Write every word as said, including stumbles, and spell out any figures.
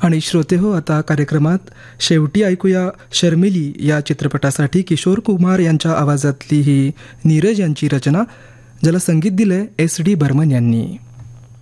आणि श्रोते हो, आता कार्यक्रमात शेवटी ऐकूया शर्मिली या चित्रपटासाठी किशोर कुमार यांच्या आवाजातली ही नीरज यांची रचना, ज्याला संगीत दिलंय एस डी बर्मन यांनी.